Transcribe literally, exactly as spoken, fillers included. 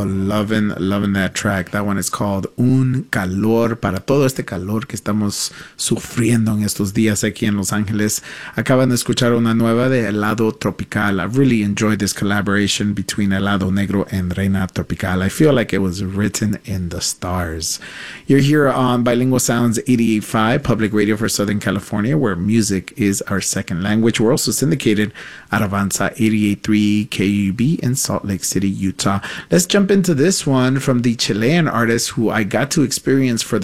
loving, loving that track. That one is called Un Calor, para todo este calor que estamos sufriendo en estos días aquí en Los Ángeles. Acaban de escuchar una nueva de Helado Tropical. I really enjoyed this collaboration between Helado Negro and Reina Tropical. I feel like it was written in the stars. You're here on Bilingual Sounds eighty-eight point five, public radio for Southern California, where music is our second language. We're also syndicated at Avanza eighty-eight point three K U B in Salt Lake City, Utah. Let's jump into this one from the Chilean artist who I got to experience for the